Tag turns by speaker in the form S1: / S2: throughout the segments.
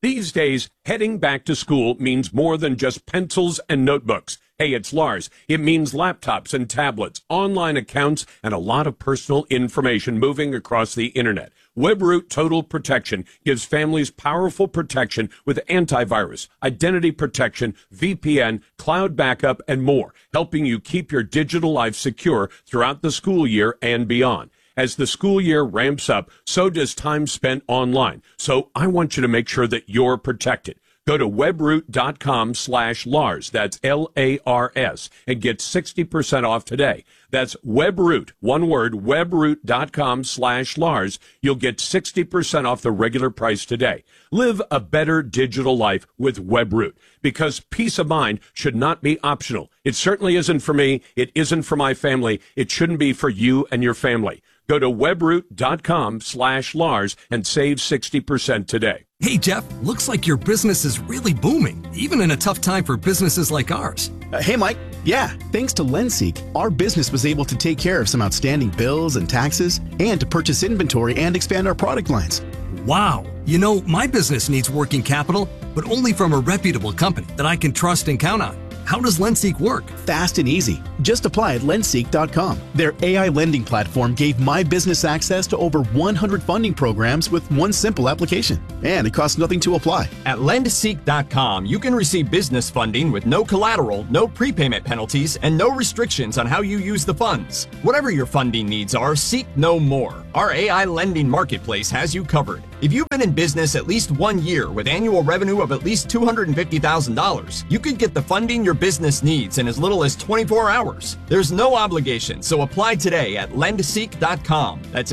S1: These days, heading back to school means more than just pencils and notebooks. Hey, it's Lars. It means laptops and tablets, online accounts, and a lot of personal information moving across the internet. WebRoot Total Protection gives families powerful protection with antivirus, identity protection, VPN, cloud backup, and more, helping you keep your digital life secure throughout the school year and beyond. As the school year ramps up, so does time spent online. So I want you to make sure that you're protected. Go to webroot.com/Lars, that's Lars, and get 60% off today. That's WebRoot, one word, webroot.com/Lars. You'll get 60% off the regular price today. Live a better digital life with WebRoot, because peace of mind should not be optional. It certainly isn't for me. It isn't for my family. It shouldn't be for you and your family. Go to webroot.com/Lars and save 60% today.
S2: Hey, Jeff, looks like your business is really booming, even in a tough time for businesses like ours.
S3: Hey, Mike. Yeah, thanks to LendSeek, our business was able to take care of some outstanding bills and taxes and to purchase inventory and expand our product lines.
S2: Wow. You know, my business needs working capital, but only from a reputable company that I can trust and count on. How does LendSeek work?
S3: Fast and easy. Just apply at lendseek.com. Their AI lending platform gave my business access to over 100 funding programs with one simple application. And it costs nothing to apply.
S4: At lendseek.com, you can receive business funding with no collateral, no prepayment penalties, and no restrictions on how you use the funds. Whatever your funding needs are, seek no more. Our AI lending marketplace has you covered. If you've been in business at least 1 year with annual revenue of at least $250,000, you could get the funding your business needs in as little as 24 hours. There's no obligation, so apply today at lendseek.com. That's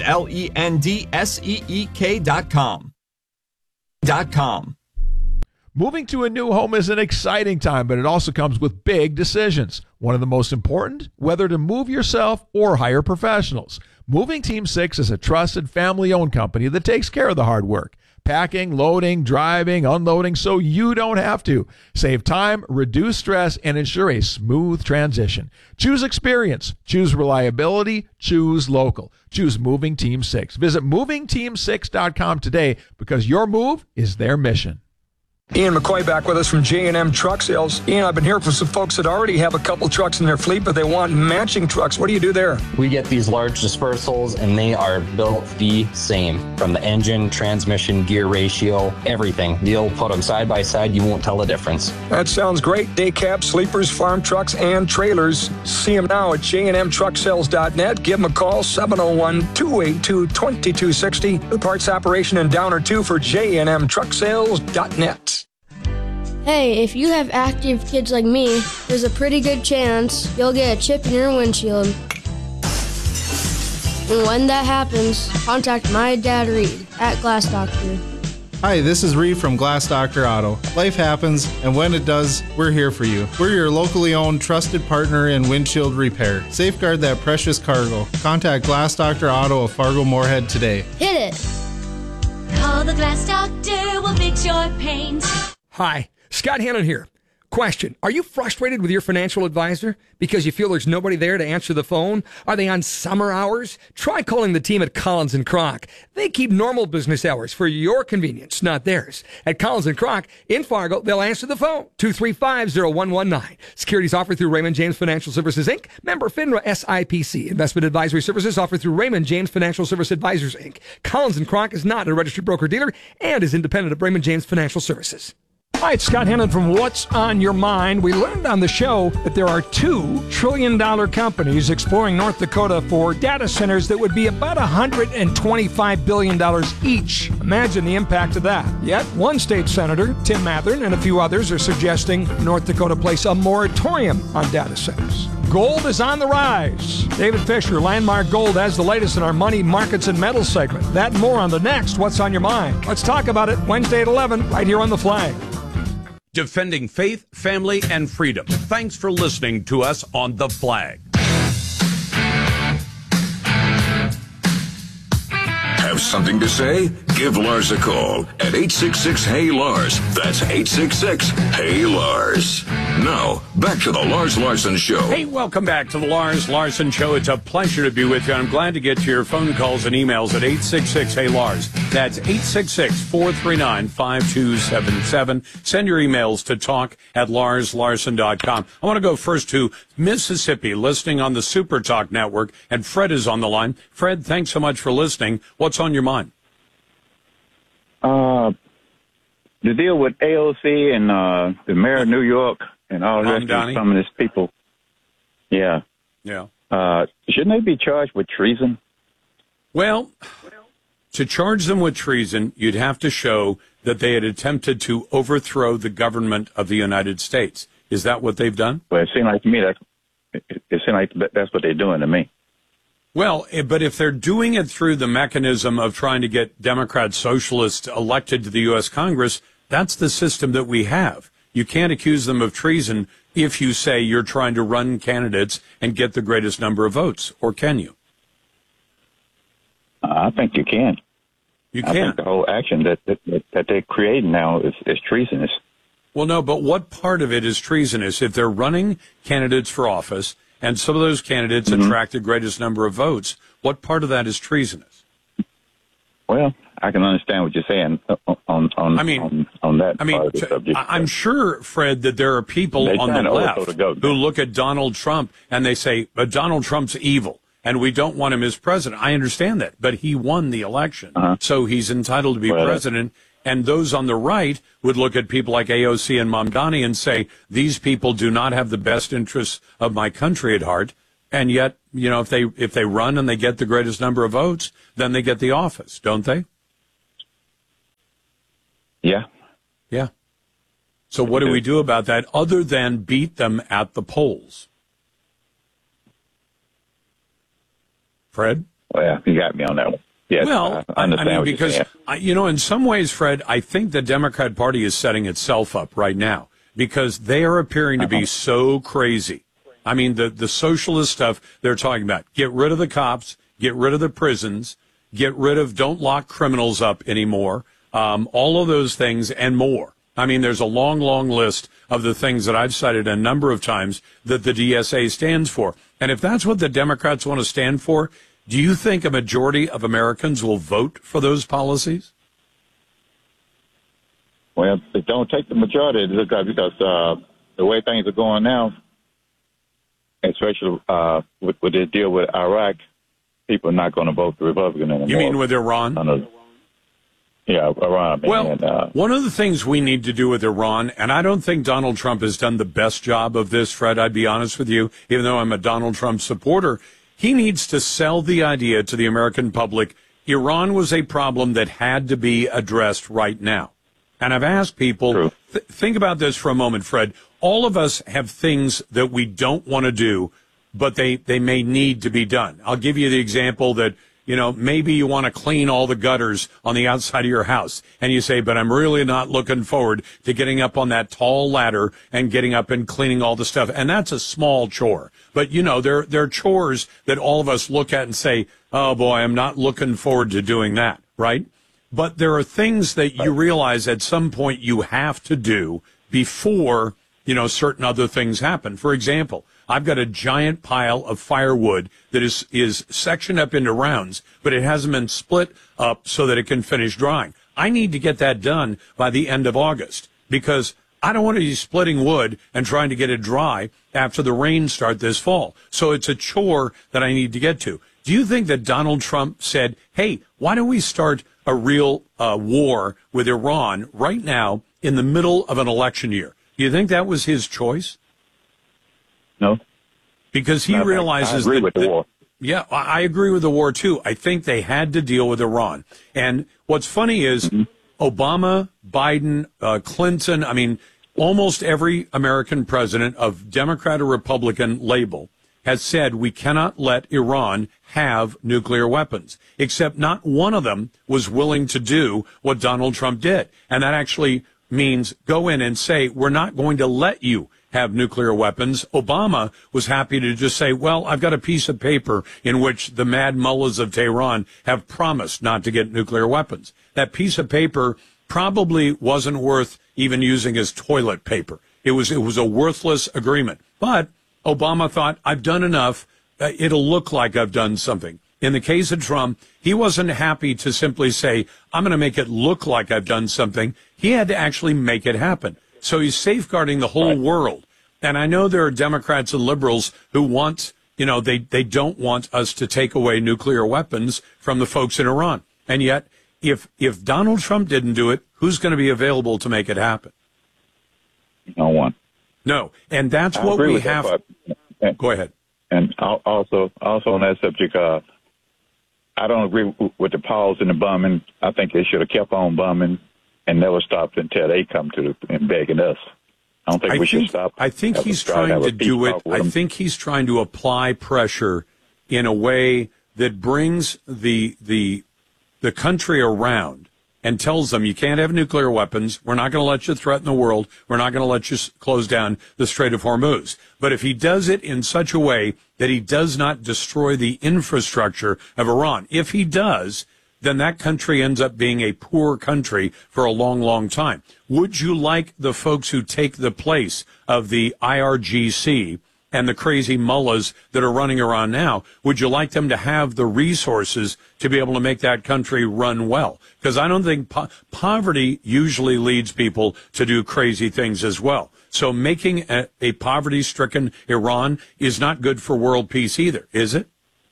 S4: LENDSEEK.com.
S5: Moving to a new home is an exciting time, but it also comes with big decisions. One of the most important, whether to move yourself or hire professionals. Moving Team 6 is a trusted family-owned company that takes care of the hard work. Packing, loading, driving, unloading, so you don't have to. Save time, reduce stress, and ensure a smooth transition. Choose experience. Choose reliability. Choose local. Choose Moving Team 6. Visit movingteam6.com today because your move is their mission.
S6: Ian McCoy back with us from J&M Truck Sales. Ian, I've been hearing from some folks that already have a couple trucks in their fleet, but they want matching trucks. What do you do there?
S7: We get these large dispersals, and they are built the same. From the engine, transmission, gear ratio, everything. You'll put them side by side, you won't tell the difference.
S6: That sounds great. Day cabs, sleepers, farm trucks, and trailers. See them now at jnmtrucksales.net. Give them a call, 701-282-2260. The parts operation in Downer 2 for jnmtrucksales.net.
S8: Hey, if you have active kids like me, there's a pretty good chance you'll get a chip in your windshield. And when that happens, contact my dad Reed at Glass Doctor.
S9: Hi, this is Reed from Glass Doctor Auto. Life happens, and when it does, we're here for you. We're your locally owned, trusted partner in windshield repair. Safeguard that precious cargo. Contact Glass Doctor Auto of Fargo-Moorhead today.
S8: Hit it!
S10: Call the Glass Doctor, we'll fix your paint.
S11: Hi, Scott Hannon here. Question, are you frustrated with your financial advisor because you feel there's nobody there to answer the phone? Are they on summer hours? Try calling the team at Collins & Kroc. They keep normal business hours for your convenience, not theirs. At Collins & Kroc in Fargo, they'll answer the phone, 235-0119. Securities offered through Raymond James Financial Services, Inc., member FINRA SIPC. Investment advisory services offered through Raymond James Financial Service Advisors, Inc. Collins & Kroc is not a registered broker-dealer and is independent of Raymond James Financial Services.
S12: Hi, it's Scott Hannon from What's on Your Mind. We learned on the show that there are $2 trillion companies exploring North Dakota for data centers that would be about $125 billion each. Imagine the impact of that. Yet, one state senator, Tim Mathern, and a few others are suggesting North Dakota place a moratorium on data centers. Gold is on the rise. David Fisher, Landmark Gold, has the latest in our money, markets, and metals segment. That and more on the next What's on Your Mind. Let's talk about it Wednesday at 11, right here on The Flag.
S1: Defending faith, family, and freedom. Thanks for listening to us on The Flag.
S13: Have something to say? Give Lars a call at 866-HEY-LARS. That's 866-HEY-LARS. Now, back to the Lars Larson Show.
S1: Hey, welcome back to the Lars Larson Show. It's a pleasure to be with you. I'm glad to get to your phone calls and emails at 866-HEY-LARS. That's 866-439-5277. Send your emails to talk@larslarson.com. I want to go first to Mississippi, listening on the Super Talk Network, and Fred is on the line. Fred, thanks so much for listening. What's on your mind?
S14: The deal with AOC and the mayor of New York and all the rest of some of these people. Yeah.
S1: Yeah.
S14: Shouldn't they be charged with treason?
S1: Well, to charge them with treason, you'd have to show that they had attempted to overthrow the government of the United States. Is that what they've done?
S14: Well, it seems like to me that's what they're doing to me.
S1: Well, but if they're doing it through the mechanism of trying to get Democrat socialists elected to the U.S. Congress, that's the system that we have. You can't accuse them of treason if you say you're trying to run candidates and get the greatest number of votes, or can you?
S14: I think you can.
S1: You can.
S14: I think the whole action that they're creating now is treasonous.
S1: Well, no, but what part of it is treasonous? If they're running candidates for office and some of those candidates attract the greatest number of votes, what part of that is treasonous?
S14: Well, I can understand what you're saying on that part of the subject.
S1: I'm sure, Fred, that there are people on the left who look at Donald Trump and they say, but Donald Trump's evil and we don't want him as president. I understand that, but he won the election, so he's entitled to be president. And those on the right would look at people like AOC and Mamdani and say, these people do not have the best interests of my country at heart. And yet, you know, if they run and they get the greatest number of votes, then they get the office, don't they?
S14: Yeah.
S1: Yeah. So what do we do about that other than beat them at the polls? Fred?
S14: Well, yeah, you got me on that one. Yes,
S1: well,
S14: I mean,
S1: because, in some ways, Fred, I think the Democrat Party is setting itself up right now because they are appearing to be so crazy. I mean, the socialist stuff they're talking about, get rid of the cops, get rid of the prisons, get rid of don't lock criminals up anymore, all of those things and more. I mean, there's a long, long list of the things that I've cited a number of times that the DSA stands for. And if that's what the Democrats want to stand for, do you think a majority of Americans will vote for those policies?
S14: Well, they don't take the majority because the way things are going now, especially with the deal with Iraq, people are not going to vote the Republican anymore.
S1: You mean with Iran?
S14: Yeah, Iran.
S1: Well, one of the things we need to do with Iran, and I don't think Donald Trump has done the best job of this, Fred, I'd be honest with you, even though I'm a Donald Trump supporter, he needs to sell the idea to the American public, Iran was a problem that had to be addressed right now. And I've asked people, think about this for a moment, Fred. All of us have things that we don't want to do, but they may need to be done. I'll give you the example that, maybe you want to clean all the gutters on the outside of your house. And you say, but I'm really not looking forward to getting up on that tall ladder and getting up and cleaning all the stuff. And that's a small chore. But, there are chores that all of us look at and say, oh, boy, I'm not looking forward to doing that, right? But there are things that you realize at some point you have to do before, certain other things happen. For example, I've got a giant pile of firewood that is sectioned up into rounds, but it hasn't been split up so that it can finish drying. I need to get that done by the end of August because I don't want to be splitting wood and trying to get it dry after the rains start this fall. So it's a chore that I need to get to. Do you think that Donald Trump said, hey, why don't we start a real war with Iran right now in the middle of an election year? Do you think that was his choice?
S14: No.
S1: Because he realizes
S14: I agree with the war.
S1: Yeah, I agree with the war, too. I think they had to deal with Iran. And what's funny is Obama, Biden, Clinton, almost every American president of Democrat or Republican label has said we cannot let Iran have nuclear weapons, except not one of them was willing to do what Donald Trump did. And that actually means go in and say, we're not going to let you have nuclear weapons. Obama was happy to just say, well, I've got a piece of paper in which the mad mullahs of Tehran have promised not to get nuclear weapons. That piece of paper probably wasn't worth even using as toilet paper. It was a worthless agreement. But Obama thought, I've done enough. It'll look like I've done something. In the case of Trump, he wasn't happy to simply say, I'm going to make it look like I've done something. He had to actually make it happen. So he's safeguarding the whole world. And I know there are Democrats and liberals who want, they don't want us to take away nuclear weapons from the folks in Iran. And yet, if Donald Trump didn't do it, who's going to be available to make it happen?
S14: No one.
S1: No. And that's what we have. Go ahead.
S14: And also on that subject, I don't agree with the pause in the bombing. I think they should have kept on bombing and never stopped until they come and begging us. I don't think we should stop.
S1: I think he's trying to do it. I think he's trying to apply pressure in a way that brings the country around and tells them, you can't have nuclear weapons. We're not going to let you threaten the world. We're not going to let you close down the Strait of Hormuz. But if he does it in such a way that he does not destroy the infrastructure of Iran, if he does, then that country ends up being a poor country for a long, long time. Would you like the folks who take the place of the IRGC and the crazy mullahs that are running Iran now, would you like them to have the resources to be able to make that country run well? Because I don't think poverty usually leads people to do crazy things as well. So making a poverty-stricken Iran is not good for world peace either, is it?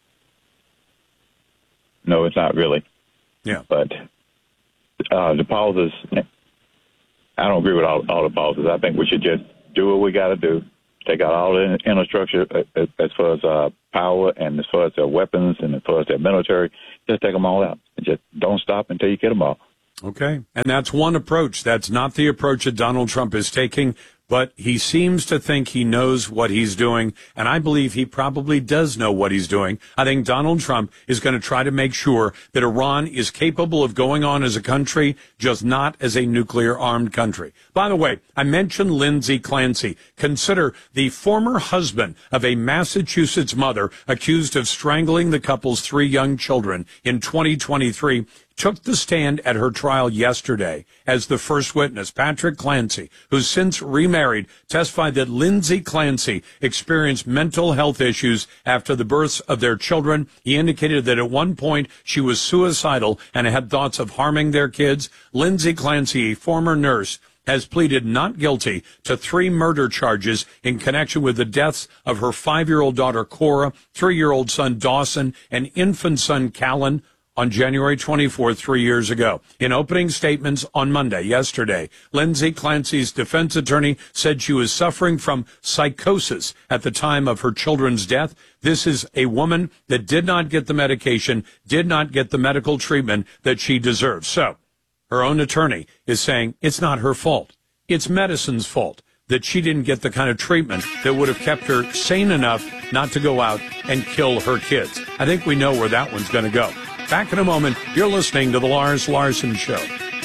S14: No, it's not really.
S1: Yeah.
S14: But the pauses, I don't agree with all the pauses. I think we should just do what we got to do. Take out all the infrastructure as far as power and as far as their weapons and as far as their military. Just take them all out. And just don't stop until you get them all.
S1: Okay. And that's one approach. That's not the approach that Donald Trump is taking, but he seems to think he knows what he's doing, and I believe he probably does know what he's doing. I think Donald Trump is going to try to make sure that Iran is capable of going on as a country, just not as a nuclear-armed country. By the way, I mentioned Lindsay Clancy. Consider the former husband of a Massachusetts mother accused of strangling the couple's 3 young children in 2023 took the stand at her trial yesterday as the first witness. Patrick Clancy, who's since remarried, testified that Lindsay Clancy experienced mental health issues after the births of their children. He indicated that at one point she was suicidal and had thoughts of harming their kids. Lindsay Clancy, a former nurse, has pleaded not guilty to 3 murder charges in connection with the deaths of her 5-year-old daughter, Cora, 3-year-old son, Dawson, and infant son, Callan, on January 24th, 3 years ago. In opening statements on Monday, yesterday, Lindsay Clancy's defense attorney said she was suffering from psychosis at the time of her children's death. This is a woman that did not get the medication, did not get the medical treatment that she deserves. So, her own attorney is saying it's not her fault. It's medicine's fault that she didn't get the kind of treatment that would have kept her sane enough not to go out and kill her kids. I think we know where that one's going to go. Back in a moment. You're listening to The Lars Larson Show.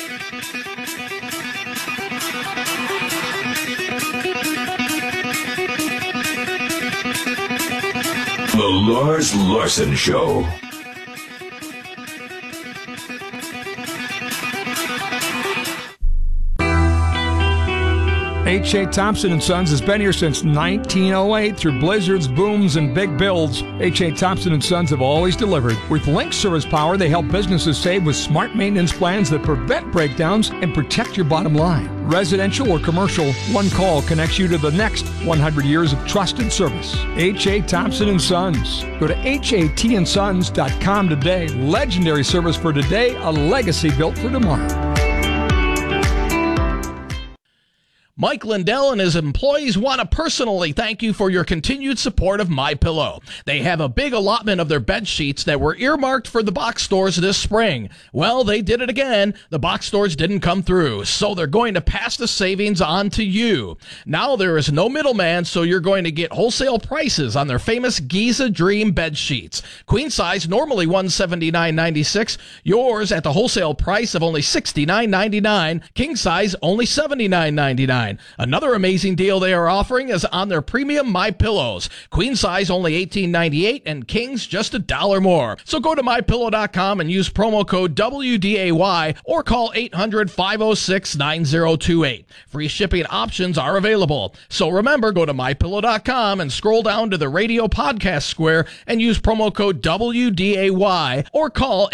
S13: The Lars Larson Show.
S12: H.A. Thompson & Sons has been here since 1908. Through blizzards, booms, and big builds, H.A. Thompson & Sons have always delivered. With Link Service Power, they help businesses save with smart maintenance plans that prevent breakdowns and protect your bottom line. Residential or commercial, one call connects you to the next 100 years of trusted service. H.A. Thompson & Sons. Go to hatandsons.com today. Legendary service for today, a legacy built for tomorrow.
S15: Mike Lindell and his employees want to personally thank you for your continued support of MyPillow. They have a big allotment of their bed sheets that were earmarked for the box stores this spring. Well, they did it again. The box stores didn't come through, so they're going to pass the savings on to you. Now there is no middleman, so you're going to get wholesale prices on their famous Giza Dream bed sheets. Queen size, normally $179.96. Yours at the wholesale price of only $69.99. King size, only $79.99. $19.99. Another amazing deal they are offering is on their premium MyPillows. Queen size only $18.98 and kings just $1 more. So go to MyPillow.com and use promo code WDAY or call 800-506-9028. Free shipping options are available. So remember, go to MyPillow.com and scroll down to the radio podcast square and use promo code WDAY or call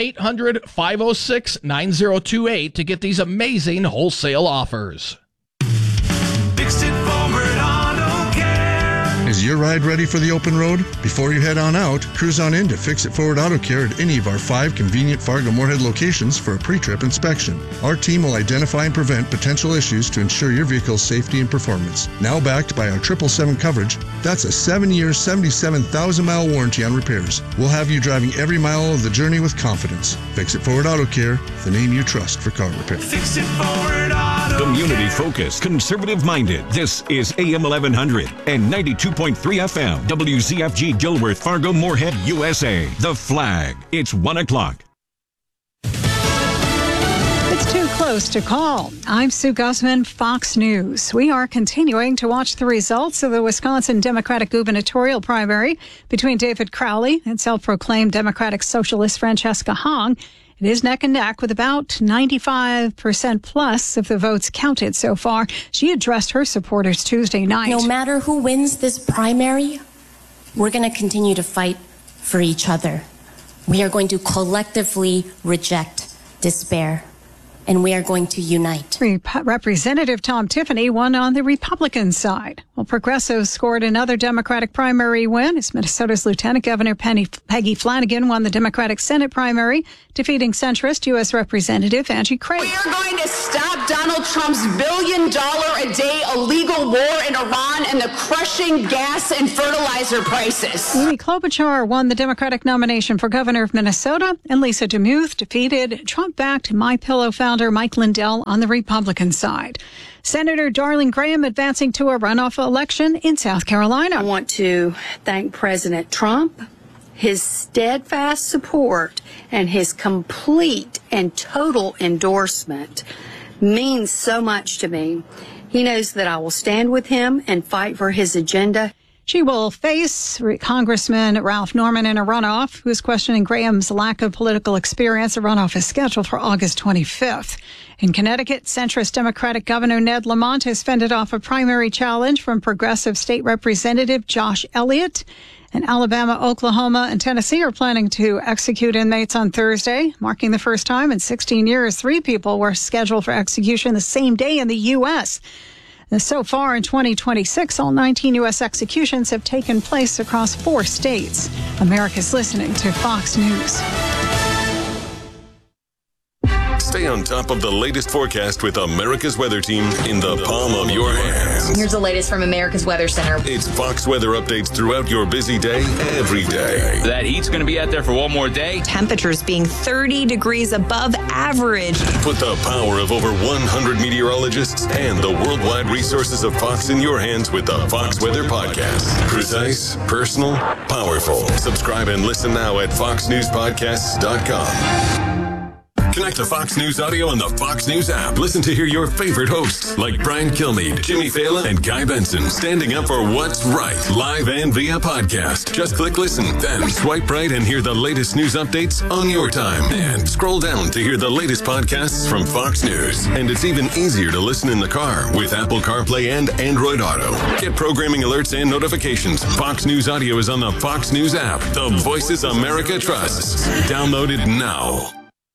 S15: 800-506-9028 to get these amazing wholesale offers.
S16: Fix It Forward Auto Care.
S17: Is your ride ready for the open road? Before you head on out, cruise on in to Fix It Forward Auto Care at any of our 5 convenient Fargo-Moorhead locations for a pre-trip inspection. Our team will identify and prevent potential issues to ensure your vehicle's safety and performance. Now backed by our 777 coverage, that's a 7-year, 77,000-mile warranty on repairs. We'll have you driving every mile of the journey with confidence. Fix It Forward Auto Care, the name you trust for car repair.
S16: Fix It Forward Auto.
S18: Community-focused, conservative-minded. This is AM 1100 and 92.3 FM. WZFG Gilworth, Fargo, Moorhead, USA. The Flag. It's 1 o'clock.
S19: It's too close to call. I'm Sue Guzman, Fox News. We are continuing to watch the results of the Wisconsin Democratic gubernatorial primary between David Crowley and self-proclaimed Democratic Socialist Francesca Hong. It is neck and neck with about 95% plus of the votes counted so far. She addressed her supporters Tuesday night.
S20: No matter who wins this primary, we're going to continue to fight for each other. We are going to collectively reject despair, and we are going to unite.
S19: Representative Tom Tiffany won on the Republican side. Well, progressives scored another Democratic primary win as Minnesota's Lieutenant Governor Peggy Flanagan won the Democratic Senate primary, defeating centrist U.S. Representative Angie Craig.
S21: We are going to stop Donald Trump's billion-dollar-a-day illegal war in Iran and the crushing gas and fertilizer prices.
S19: Amy Klobuchar won the Democratic nomination for governor of Minnesota, and Lisa DeMuth defeated Trump-backed MyPillow founder Mike Lindell on the Republican side. Senator Darling Graham advancing to a runoff election in South Carolina.
S22: I want to thank President Trump. His steadfast support and his complete and total endorsement means so much to me. He knows that I will stand with him and fight for his agenda.
S19: She will face Congressman Ralph Norman in a runoff, who is questioning Graham's lack of political experience. A runoff is scheduled for August 25th. In Connecticut, centrist Democratic Governor Ned Lamont has fended off a primary challenge from progressive state representative Josh Elliott. And Alabama, Oklahoma, and Tennessee are planning to execute inmates on Thursday, marking the first time in 16 years 3 people were scheduled for execution the same day in the U.S. So far in 2026, all 19 U.S. executions have taken place across 4 states. America's listening to Fox News.
S23: Stay on top of the latest forecast with America's Weather Team in the palm of your hands.
S24: Here's the latest from America's Weather Center.
S23: It's Fox weather updates throughout your busy day, every day.
S25: That heat's going to be out there for one more day.
S24: Temperatures being 30 degrees above average.
S23: Put the power of over 100 meteorologists and the worldwide resources of Fox in your hands with the Fox Weather Podcast. Precise, personal, powerful. Subscribe and listen now at foxnewspodcasts.com. Connect to Fox News Audio on the Fox News app. Listen to hear your favorite hosts like Brian Kilmeade, Jimmy Fallon, and Guy Benson standing up for what's right, live and via podcast. Just click listen, then swipe right and hear the latest news updates on your time. And scroll down to hear the latest podcasts from Fox News. And it's even easier to listen in the car with Apple CarPlay and Android Auto. Get programming alerts and notifications. Fox News Audio is on the Fox News app. The voices America trusts. Download it now.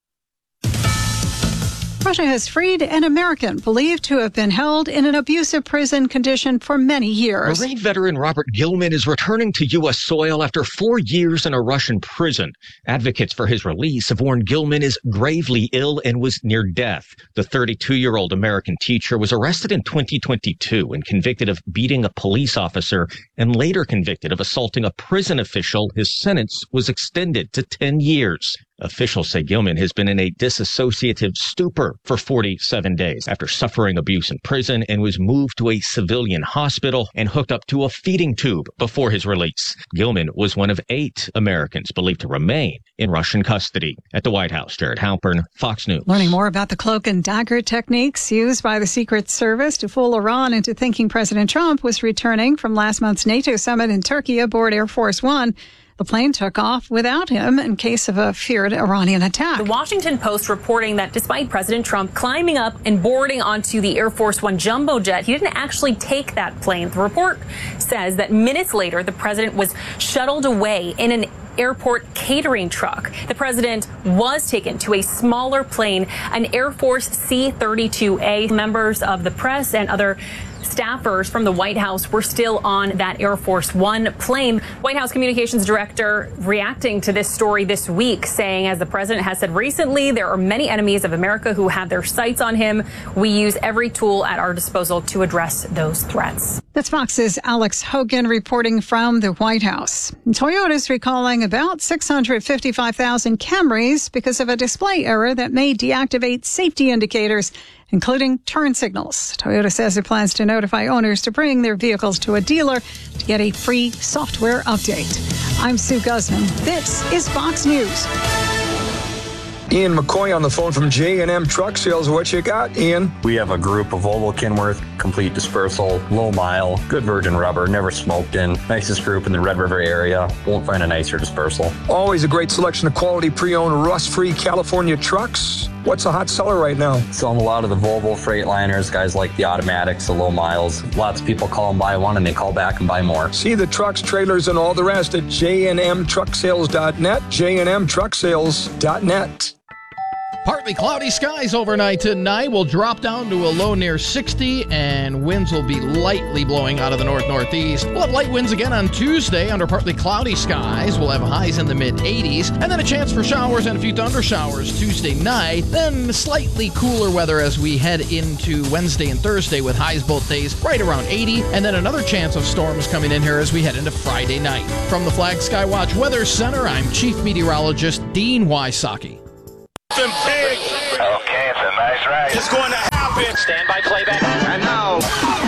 S19: Russia has freed an American believed to have been held in an abusive prison condition for many years.
S26: Marine veteran Robert Gilman is returning to U.S. soil after 4 years in a Russian prison. Advocates for his release have warned Gilman is gravely ill and was near death. The 32-year-old American teacher was arrested in 2022 and convicted of beating a police officer and later convicted of assaulting a prison official. His sentence was extended to 10 years. Officials say Gilman has been in a dissociative stupor for 47 days after suffering abuse in prison and was moved to a civilian hospital and hooked up to a feeding tube before his release. Gilman was one of 8 Americans believed to remain in Russian custody. At the White House, Jared Halpern, Fox News.
S19: Learning more about the cloak and dagger techniques used by the Secret Service to fool Iran into thinking President Trump was returning from last month's NATO summit in Turkey aboard Air Force One. The plane took off without him in case of a feared Iranian attack.
S2: The Washington Post reporting that despite President Trump climbing up and boarding onto the Air Force One jumbo jet, he didn't actually take that plane. The report says that minutes later, the president was shuttled away in an airport catering truck. The president was taken to a smaller plane, an Air Force C-32A. Members of the press and other staffers from the White House were still on that Air Force One plane. White House communications director reacting to this story this week, saying, as the president has said recently, there are many enemies of America who have their sights on him. We use every tool at our disposal to address those threats.
S19: That's Fox's Alex Hogan reporting from the White House. Toyota is recalling about 655,000 Camrys because of a display error that may deactivate safety indicators, including turn signals. Toyota says it plans to notify owners to bring their vehicles to a dealer to get a free software update. I'm Sue Guzman. This is Fox News.
S3: Ian McCoy on the phone from J&M Truck Sales. What you got, Ian?
S4: We have a group of Volvo Kenworth, complete dispersal, low mile, good virgin rubber, never smoked in. Nicest group in the Red River area. Won't find a nicer dispersal.
S3: Always a great selection of quality pre-owned, rust-free California trucks. What's a hot seller right now?
S4: Selling a lot of the Volvo Freightliners, guys like the automatics, the low miles. Lots of people call and buy one and they call back and buy more.
S3: See the trucks, trailers, and all the rest at jnmtrucksales.net, jnmtrucksales.net.
S15: Partly cloudy skies overnight tonight. Will drop down to a low near 60, and winds will be lightly blowing out of the north-northeast. We'll have light winds again on Tuesday under partly cloudy skies. We'll have highs in the mid-80s, and then a chance for showers and a few thunder showers Tuesday night. Then slightly cooler weather as we head into Wednesday and Thursday with highs both days right around 80, and then another chance of storms coming in here as we head into Friday night. From the Flag Skywatch Weather Center, I'm Chief Meteorologist Dean Wysocki.
S16: Okay, it's a nice ride. It's going to happen.
S5: Stand by playback.
S16: And now,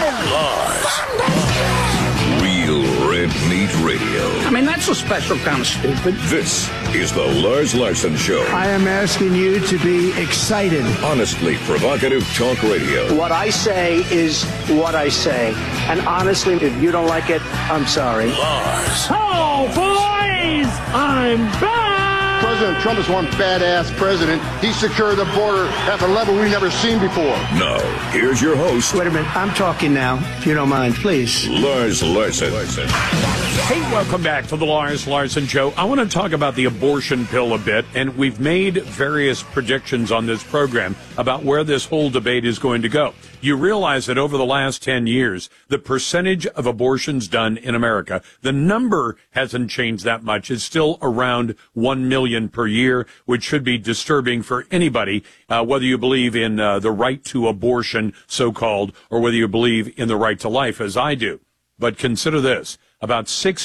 S13: Real Red Meat Radio.
S6: I mean, that's a special kind of stupid.
S13: This is the Lars Larson Show.
S6: I am asking you to be excited.
S13: Honestly provocative talk radio.
S6: What I say is what I say. And honestly, if you don't like it, I'm sorry.
S13: Lars.
S6: Oh, boys! I'm back!
S7: President Trump is one badass president. He secured the border at a level we've never seen before.
S13: Now, here's your host.
S6: Wait a minute. I'm talking now, if you don't mind, please.
S13: Lars Larson.
S1: Hey, welcome back to the Lars Larson Show. I want to talk about the abortion pill a bit, and we've made various predictions on this program about where this whole debate is going to go. You realize that over the last 10 years, the percentage of abortions done in America, the number hasn't changed that much. It's still around 1 million per year, which should be disturbing for anybody, whether you believe in the right to abortion, so-called, or whether you believe in the right to life, as I do. But consider this. About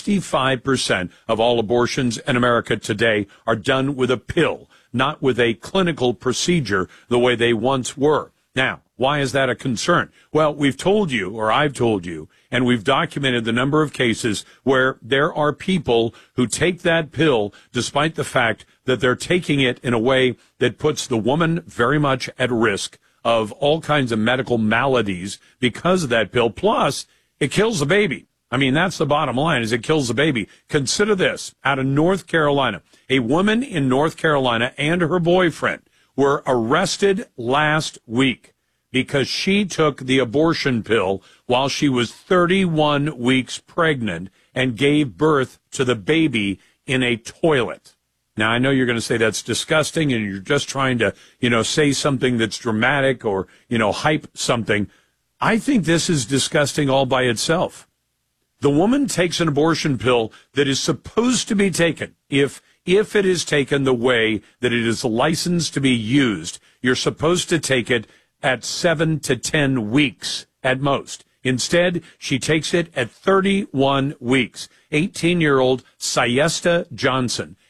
S1: 65% of all abortions in America today are done with a pill, not with a clinical procedure the way they once were. Now, why is that a concern? Well, we've told you, or I've told you, and we've documented the number of cases where there are people who take that pill despite the fact that they're taking it in a way that puts the woman very much at risk of all kinds of medical maladies because of that pill. Plus, it kills the baby. I mean, that's the bottom line, is it kills the baby. Consider this. Out of North Carolina, a woman in North Carolina and her boyfriend were arrested last week because she took the abortion pill while she was 31 weeks pregnant and gave birth to the baby in a toilet. Now, I know you're going to say that's disgusting and you're just trying to, say something that's dramatic or, hype something. I think this is disgusting all by itself. The woman takes an abortion pill that is supposed to be taken. If it is taken the way that it is licensed to be used, you're supposed to take it at 7 to 10 weeks at most. Instead, she takes it at 31 weeks. 18-year-old Siesta Johnson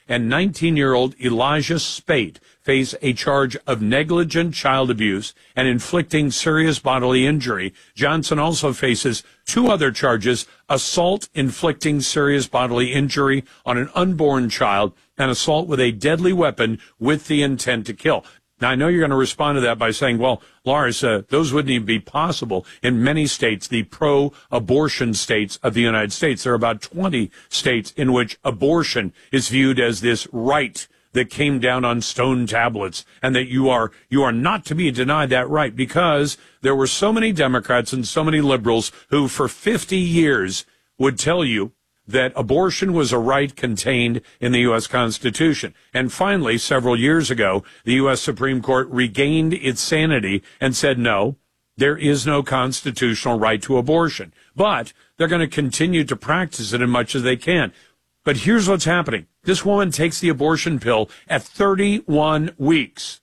S1: and 19-year-old Elijah Spate face a charge of negligent child abuse and inflicting serious bodily injury. Johnson also faces 2 other charges: assault inflicting serious bodily injury on an unborn child and assault with a deadly weapon with the intent to kill. Now, I know you're going to respond to that by saying, well, Lars, those wouldn't even be possible in many states, the pro-abortion states of the United States. There are about 20 states in which abortion is viewed as this right that came down on stone tablets, and that you are not to be denied that right, because there were so many Democrats and so many liberals who for 50 years would tell you that abortion was a right contained in the U.S. Constitution. And finally, several years ago, the U.S. Supreme Court regained its sanity and said, no, there is no constitutional right to abortion. But they're going to continue to practice it as much as they can. But here's what's happening. This woman takes the abortion pill at 31 weeks,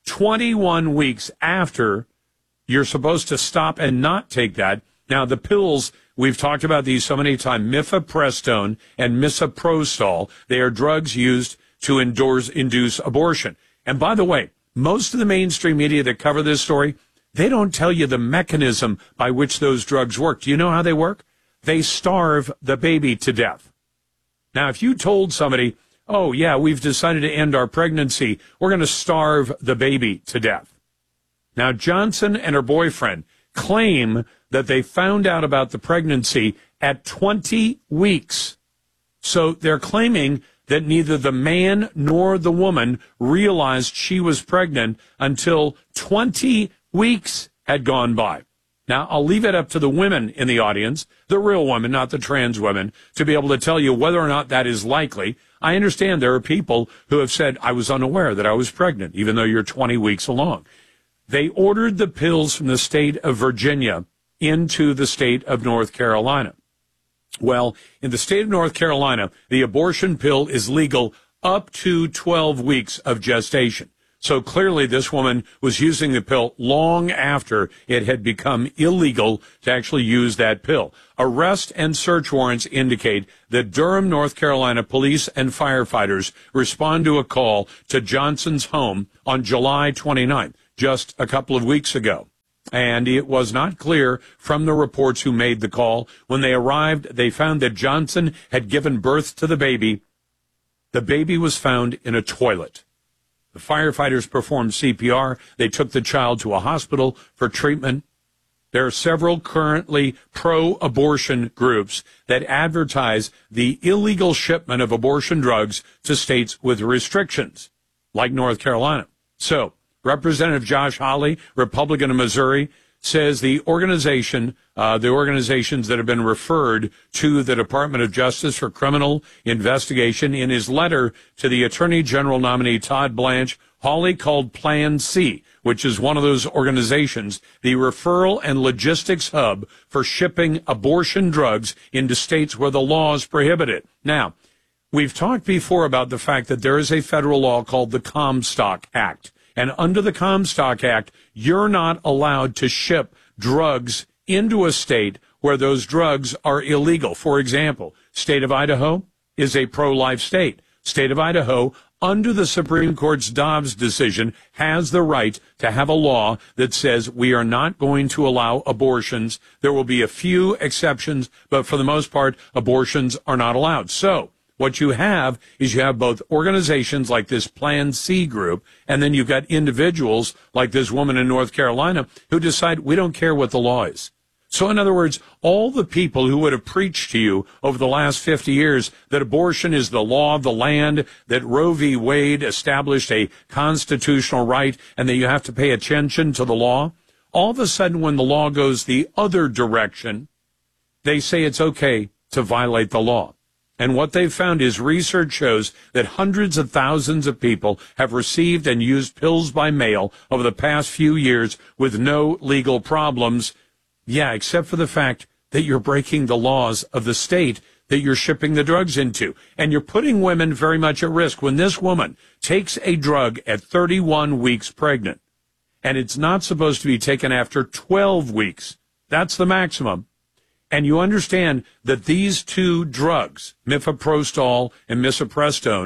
S1: 21 weeks after you're supposed to stop and not take that. Now, the pills, we've talked about these so many times, mifepristone and misoprostol. They are drugs used to induce abortion. And by the way, most of the mainstream media that cover this story, they don't tell you the mechanism by which those drugs work. Do you know how they work? They starve the baby to death. Now, if you told somebody, oh, yeah, we've decided to end our pregnancy, we're going to starve the baby to death. Now, Johnson and her boyfriend claim that they found out about the pregnancy at 20 weeks. So they're claiming that neither the man nor the woman realized she was pregnant until 20 weeks had gone by. Now, I'll leave it up to the women in the audience, the real women, not the trans women, to be able to tell you whether or not that is likely. I understand there are people who have said, I was unaware that I was pregnant, even though you're 20 weeks along. They ordered the pills from the state of Virginia into the state of North Carolina. Well, in the state of North Carolina, the abortion pill is legal up to 12 weeks of gestation. So clearly this woman was using the pill long after it had become illegal to actually use that pill. Arrest and search warrants indicate that Durham, North Carolina police and firefighters respond to a call to Johnson's home on July 29th, just a couple of weeks ago. And it was not clear from the reports who made the call. When they arrived, they found that Johnson had given birth to the baby. The baby was found in a toilet. The firefighters performed CPR. They took the child to a hospital for treatment. There are several currently pro-abortion groups that advertise the illegal shipment of abortion drugs to states with restrictions, like North Carolina. So, Representative Josh Hawley, Republican of Missouri, says the organizations that have been referred to the Department of Justice for criminal investigation, in his letter to the Attorney General nominee Todd Blanche, Hawley called Plan C, which is one of those organizations, the referral and logistics hub for shipping abortion drugs into states where the laws prohibit it. Now, we've talked before about the fact that there is a federal law called the Comstock Act. And under the Comstock Act, you're not allowed to ship drugs into a state where those drugs are illegal. For example, state of Idaho is a pro-life state. State of Idaho, under the Supreme Court's Dobbs decision, has the right to have a law that says we are not going to allow abortions. There will be a few exceptions, but for the most part, abortions are not allowed. So, what you have is you have both organizations like this Plan C group, and then you've got individuals like this woman in North Carolina who decide we don't care what the law is. So in other words, all the people who would have preached to you over the last 50 years that abortion is the law of the land, that Roe v. Wade established a constitutional right, and that you have to pay attention to the law, all of a sudden when the law goes the other direction, they say it's okay to violate the law. And what they've found is research shows that hundreds of thousands of people have received and used pills by mail over the past few years with no legal problems. Yeah, except for the fact that you're breaking the laws of the state that you're shipping the drugs into. And you're putting women very much at risk. When this woman takes a drug at 31 weeks pregnant, and it's not supposed to be taken after 12 weeks, that's the maximum. And you understand that these two drugs, mifepristone and misoprostol,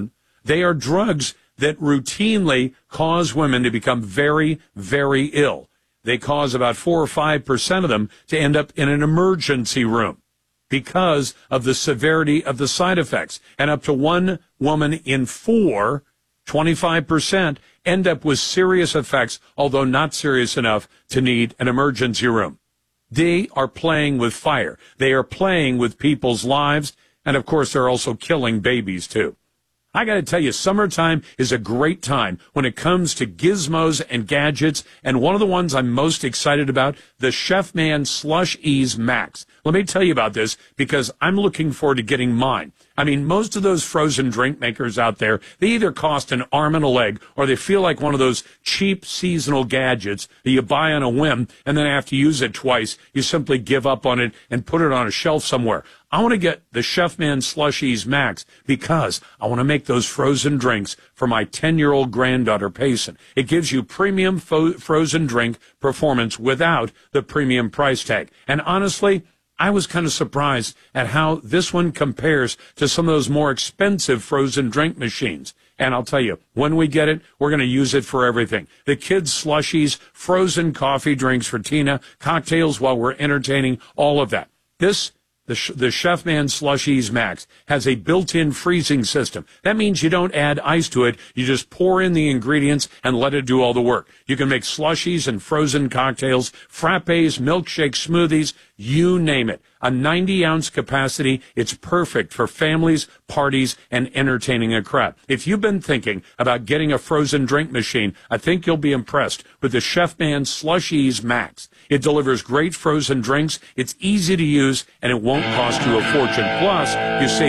S1: They are drugs that routinely cause women to become very, very ill. They cause about 4 or 5% of them to end up in an emergency room because of the severity of the side effects. And up to 1 woman in 4, 25%, end up with serious effects, although not serious enough to need an emergency room. They are playing with fire. They are playing with people's lives. And, of course, they're also killing babies, too. I got to tell you, summertime is a great time when it comes to gizmos and gadgets. And one of the ones I'm most excited about, the Chefman Slush Ease Max. Let me tell you about this because I'm looking forward to getting mine. I mean, most of those frozen drink makers out there, they either cost an arm and a leg or they feel like one of those cheap seasonal gadgets that you buy on a whim and then after you use it twice, you simply give up on it and put it on a shelf somewhere. I want to get the Chefman Slush Ease Max because I want to make those frozen drinks for my 10-year-old granddaughter, Payson. It gives you premium frozen drink performance without the premium price tag. And honestly, I was kind of surprised at how this one compares to some of those more expensive frozen drink machines. And I'll tell you, when we get it, we're going to use it for everything. The kids' slushies, frozen coffee drinks for Tina, cocktails while we're entertaining, all of that. The Chefman Slush Ease Max has a built-in freezing system. That means you don't add ice to it. You just pour in the ingredients and let it do all the work. You can make slushies and frozen cocktails, frappes, milkshakes, smoothies, you name it. A 90-ounce capacity. It's perfect for families, parties, and entertaining a crowd. If you've been thinking about getting a frozen drink machine, I think you'll be impressed with the Chefman Slush Ease Max. It delivers great frozen drinks, it's easy to use, and it won't cost you a fortune. Plus, you save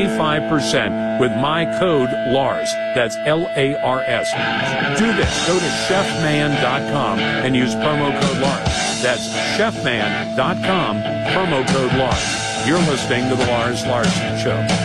S1: 25% with my code LARS. That's L-A-R-S. Do this. Go to chefman.com and use promo code LARS. That's chefman.com, promo code LARS. You're listening to The Lars Larson Show.